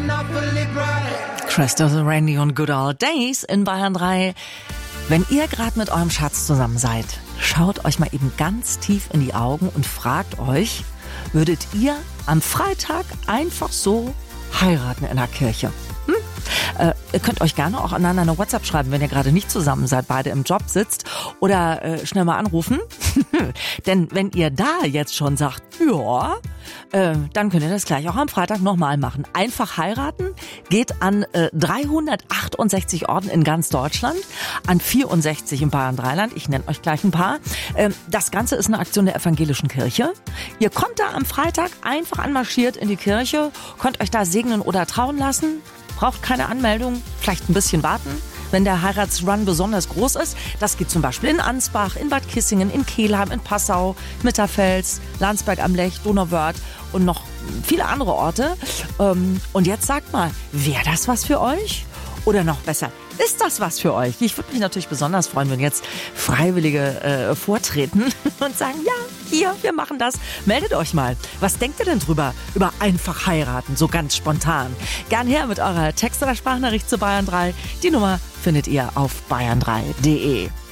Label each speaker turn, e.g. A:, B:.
A: Christopher Randy und Good Old Days in Bayern 3. Wenn ihr gerade mit eurem Schatz zusammen seid, schaut euch mal eben ganz tief in die Augen und fragt euch, würdet ihr am Freitag einfach so heiraten in der Kirche? Ihr könnt euch gerne auch einander eine WhatsApp schreiben, wenn ihr gerade nicht zusammen seid, beide im Job sitzt, oder schnell mal anrufen. Denn wenn ihr da jetzt schon sagt, ja, dann könnt ihr das gleich auch am Freitag nochmal machen. Einfach heiraten geht an 368 Orten in ganz Deutschland, an 64 im Bayern-Dreiland. Ich nenne euch gleich ein paar. Das Ganze ist eine Aktion der evangelischen Kirche. Ihr kommt da am Freitag einfach anmarschiert in die Kirche, könnt euch da segnen oder trauen lassen. Braucht keine Anmeldung, vielleicht ein bisschen warten, wenn der Heiratsrun besonders groß ist. Das geht zum Beispiel in Ansbach, in Bad Kissingen, in Kelheim, in Passau, Mitterfels, Landsberg am Lech, Donauwörth und noch viele andere Orte. Und jetzt sagt mal, wäre das was für euch? Oder noch besser, ist das was für euch? Ich würde mich natürlich besonders freuen, wenn jetzt Freiwillige vortreten und sagen, ja, hier, wir machen das. Meldet euch mal. Was denkt ihr denn drüber? Über einfach heiraten, so ganz spontan. Gern her mit eurer Text- oder Sprachnachricht zu Bayern 3. Die Nummer findet ihr auf bayern3.de.